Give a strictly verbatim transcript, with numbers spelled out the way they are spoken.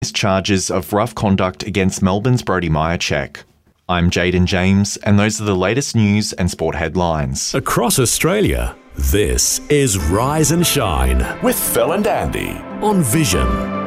charges of rough conduct against Melbourne's Brodie Mihocek. I'm Jaden James, and those are the latest news and sport headlines. Across Australia, this is Rise and Shine with Phil and Andy on Vision.